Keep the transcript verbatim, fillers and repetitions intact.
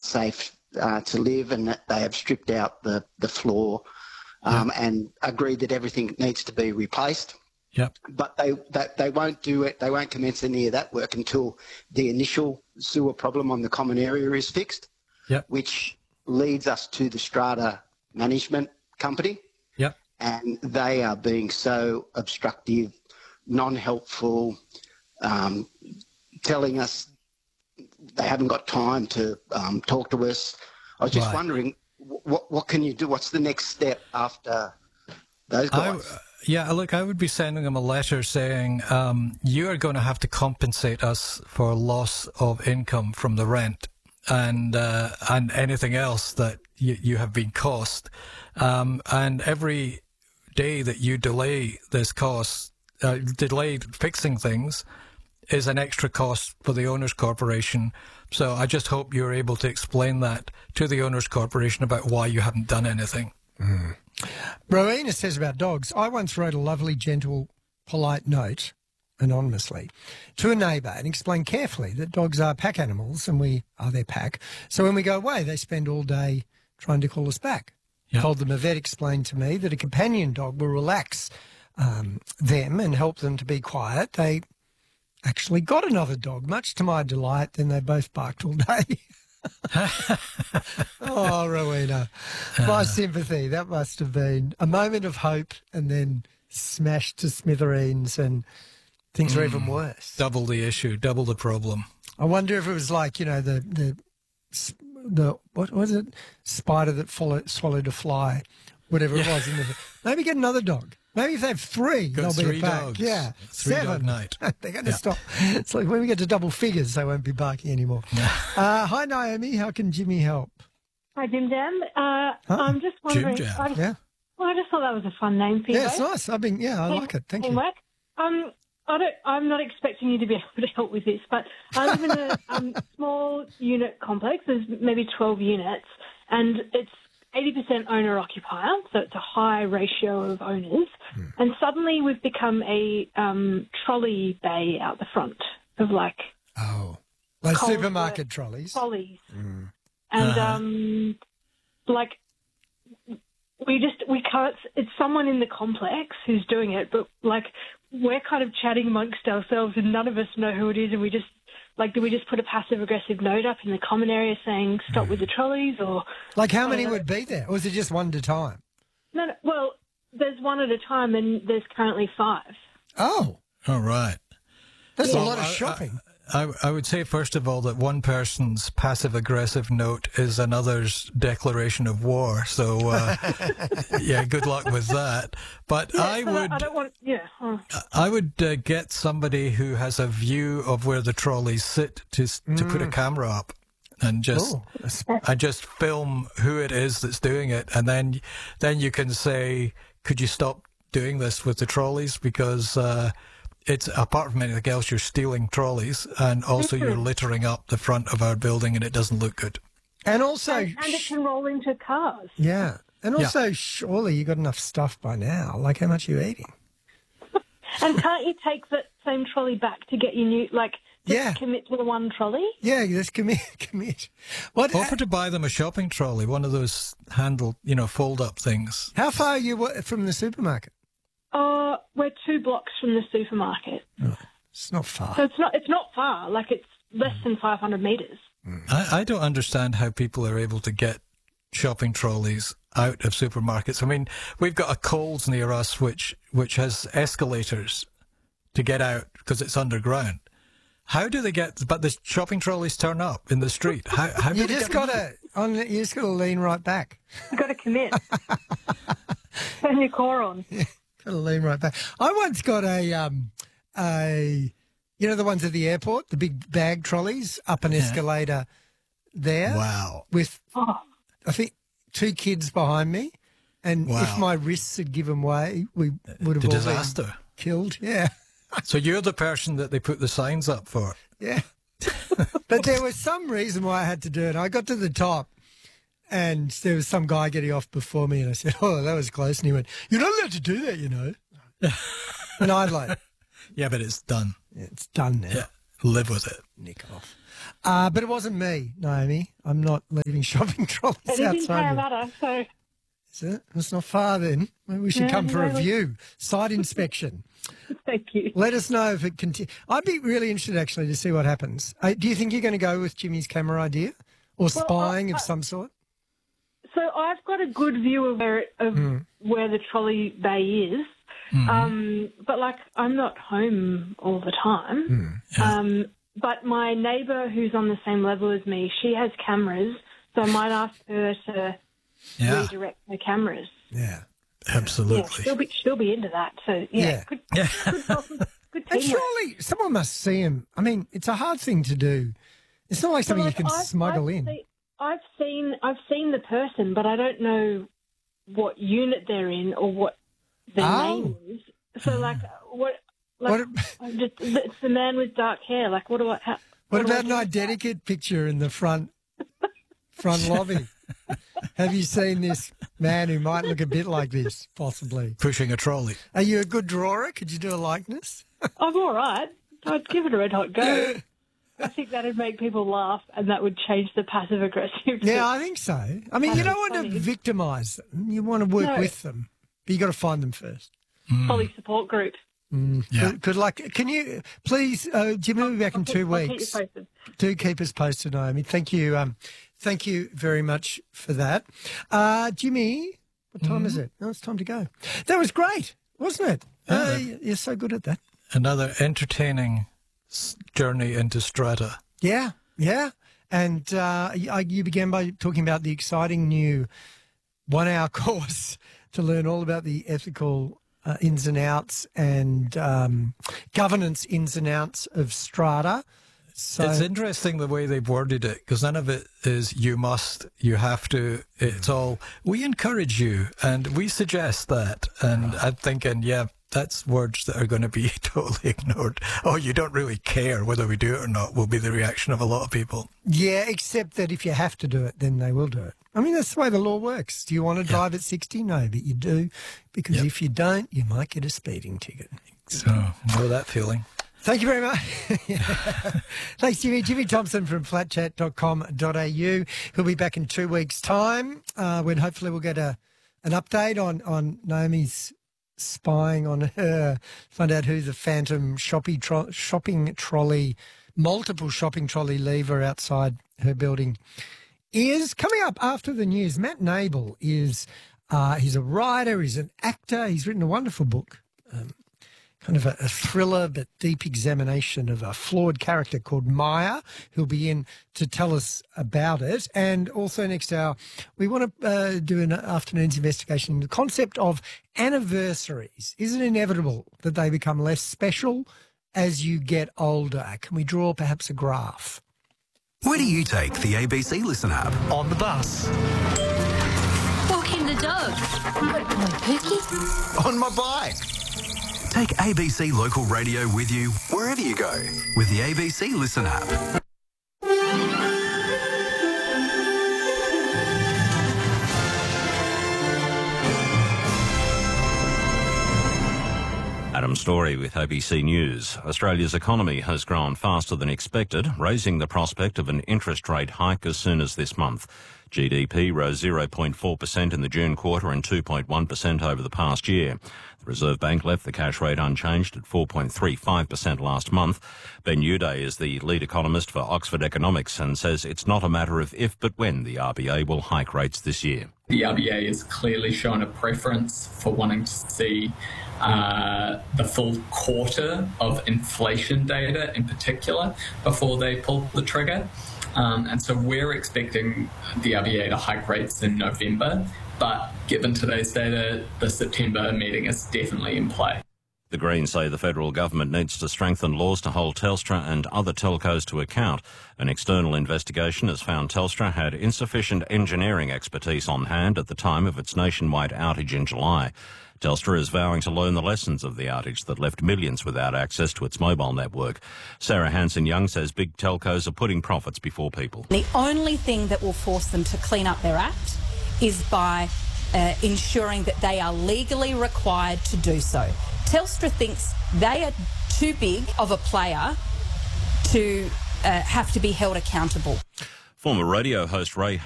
safe uh, to live, and that they have stripped out the, the floor um, yeah. and agreed that everything needs to be replaced. Yep. But they, they they won't do it. They won't commence any of that work until the initial sewer problem on the common area is fixed. Yep. Which leads us to the Strata Management Company. Yep. And they are being so obstructive, non-helpful, um, telling us they haven't got time to um, talk to us. I was just right. wondering, what what can you do? What's the next step after those guys? I, Yeah, look, I would be sending them a letter saying, um, you are going to have to compensate us for loss of income from the rent and uh, and anything else that you, you have been cost. Um, and every day that you delay this cost, uh, delay fixing things, is an extra cost for the Owners Corporation. So I just hope you're able to explain that to the Owners Corporation about why you haven't done anything. Mm. Rowena says about dogs, I once wrote a lovely, gentle, polite note, anonymously, to a neighbour and explained carefully that dogs are pack animals and we are their pack. So when we go away, they spend all day trying to call us back. Yep. Told them a vet explained to me that a companion dog will relax um, them and help them to be quiet. They actually got another dog, much to my delight. Then they both barked all day. Oh, Rowena, my uh, sympathy. That must have been a moment of hope and then smashed to smithereens, and things mm, are even worse. Double the issue, double the problem. I wonder if it was like, you know, the the the what was it, spider that followed, swallowed a fly, whatever yeah. it was. In the, maybe get another dog. Maybe if they have three, Got they'll three be a pack. dogs. Yeah, three seven. Dog night. They're going to yeah. stop. It's like when we get to double figures, they won't be barking anymore. uh, hi, Naomi. How can Jimmy help? Hi, Jim Jam. Uh, huh? I'm just wondering. Jim Jam. I just, yeah. Well, I just thought that was a fun name for you. Yeah, it's nice. I've been. Yeah, I Team, like it. Thank teamwork. you. Um, I don't. I'm not expecting you to be able to help with this, but I live in a um, small unit complex. There's maybe twelve units, and it's eighty percent owner-occupier, so it's a high ratio of owners. Mm. And suddenly we've become a um, trolley bay out the front of like... Oh, like supermarket trolleys. Trolleys. Mm. And uh-huh. um, like we just, we can't, it's someone in the complex who's doing it, but like we're kind of chatting amongst ourselves and none of us know who it is, and we just, like, do we just put a passive-aggressive note up in the common area saying stop with the trolleys, or... Like, how many would be there? Or is it just one at a time? No, no, well, there's one at a time and there's currently five. Oh. All right. That's well, a lot of I, shopping. I, I, I would say, first of all, that one person's passive-aggressive note is another's declaration of war. So, uh, yeah, good luck with that. But yeah, I so would... I don't want... Yeah. Oh. I would uh, get somebody who has a view of where the trolleys sit to to mm. put a camera up and just oh. and just film who it is that's doing it, and then then you can say, could you stop doing this with the trolleys, because uh, it's, apart from anything else, you're stealing trolleys, and also mm-hmm. you're littering up the front of our building, and it doesn't look good. And also, and, and it can roll into cars. Yeah, and also, yeah. surely you got enough stuff by now. Like, how much are you eating? And can't you take that same trolley back to get your new, like, just yeah. commit to the one trolley? Yeah, just commit. commit. What? Offer to buy them a shopping trolley, one of those handle, you know, fold-up things. How far are you from the supermarket? Uh, we're two blocks from the supermarket. Oh, it's not far. So it's not, it's not far. Like, it's less than five hundred metres. Mm. I, I don't understand how people are able to get shopping trolleys out of supermarkets. I mean, we've got a Coles near us which which has escalators to get out because it's underground. How do they get? But the shopping trolleys turn up in the street. How? how you do just got to on. You just got to lean right back. You got to commit. Turn your core on. Yeah, got to lean right back. I once got a um a you know the ones at the airport, the big bag trolleys up an yeah. escalator there. Wow. With oh. I think two kids behind me, and wow. if my wrists had given way, we would have the all disaster. been killed. Yeah. So you're the person that they put the signs up for. Yeah. But there was some reason why I had to do it. I got to the top, and there was some guy getting off before me, and I said, "Oh, that was close." And he went, "You're not allowed to do that, you know." And I'd like, yeah, but it's done. Yeah, it's done now. Yeah. live with it. Nick off. Uh, but it wasn't me, Naomi. I'm not leaving shopping trolleys It is in outside. here. Parramatta, so Is it? It's not far then. Maybe we should Yeah, come for a no. view, site inspection. thank you. Let us know if it continues. I'd be really interested, actually, to see what happens. Uh, do you think you're going to go with Jimmy's camera idea or spying I- of some sort? So I've got a good view of where of Mm. where the trolley bay is, um, but like I'm not home all the time. Mm. Um, but my neighbour, who's on the same level as me, she has cameras, so I might ask her to Yeah, redirect her cameras. Yeah. Yeah, absolutely. she'll be she'll be into that. So yeah, Yeah. good, Yeah. good, good, good And teamwork. surely someone must see him. I mean, it's a hard thing to do. It's not like something Like, you can I've- smuggle I've in. seen- I've seen I've seen the person, but I don't know what unit they're in or what their Oh. name is. So like what? Like, What, I'm just, it's the man with dark hair. Like what do I? How, what do I about an do? identikit picture in the front front lobby? Have you seen this man who might look a bit like this, possibly? Pushing a trolley. Are you a good drawer? Could you do a likeness? I'm all right. I'd give it a red hot go. I think that'd make people laugh, and that would change the passive aggressive. Yeah, I think so. I mean, you That's don't want funny. to victimise them. You want to work No. with them, but you got to find them first. Poly support group. Yeah. Good, good luck. Can you please, uh, Jimmy, will be back in two I'll keep you weeks. posted. Do keep us posted, Naomi. Thank you. Um, thank you very much for that. Uh, Jimmy, what time is it? No, it's time to go. That was great, wasn't it? Uh, you're so good at that. Another entertaining s- journey into strata. Yeah, yeah. And uh, y- you began by talking about the exciting new one-hour course to learn all about the ethical uh, ins and outs and um, governance ins and outs of strata. So, It's interesting the way they've worded it, because none of it is you must, you have to. It's all, we encourage you and we suggest that. And I'm thinking, yeah, that's words that are going to be totally ignored. Oh, you don't really care whether we do it or not, will be the reaction of a lot of people. yeah, except that if you have to do it, then they will do it. I mean, that's the way the law works. Do you want to drive at sixty? No, but you do, because Yep. if you don't, you might get a speeding ticket. So, know that feeling. Thank you very much. Thanks, Jimmy. Jimmy Thompson from flat chat dot com dot a u. He'll be back in two weeks' time uh, when hopefully we'll get a an update on, on Naomi's spying on her, find out who the phantom shopping, tro- shopping trolley, multiple shopping trolley lever outside her building is. Coming up after the news, Matt Nable is, uh, he's a writer, he's an actor, he's written a wonderful book. Um, kind of a, a thriller but deep examination of a flawed character called Maya, who'll be in to tell us about it. And also next hour, we want to uh, do an afternoon's investigation into the concept of anniversaries. Is it inevitable that they become less special as you get older? Can we draw perhaps a graph? Where do you take the A B C Listen app? On the bus. Walking the dog. My Pookie. On my bike. Take A B C Local Radio with you wherever you go with the A B C Listen app. Adam Story with A B C News. Australia's economy has grown faster than expected, raising the prospect of an interest rate hike as soon as this month. G D P rose zero point four percent in the June quarter and two point one percent over the past year. The Reserve Bank left the cash rate unchanged at four point three five percent last month. Ben Uday is the lead economist for Oxford Economics and says it's not a matter of if but when the R B A will hike rates this year. The R B A has clearly shown a preference for wanting to see uh, the full quarter of inflation data in particular before they pull the trigger. Um, and so we're expecting the R B A to hike rates in November, but given today's data, the September meeting is definitely in play. The Greens say the federal government needs to strengthen laws to hold Telstra and other telcos to account. An external investigation has found Telstra had insufficient engineering expertise on hand at the time of its nationwide outage in July. Telstra is vowing to learn the lessons of the outage that left millions without access to its mobile network. Sarah Hanson-Young says big telcos are putting profits before people. The only thing that will force them to clean up their act is by uh, ensuring that they are legally required to do so. Telstra thinks they are too big of a player to uh, have to be held accountable. Former radio host Ray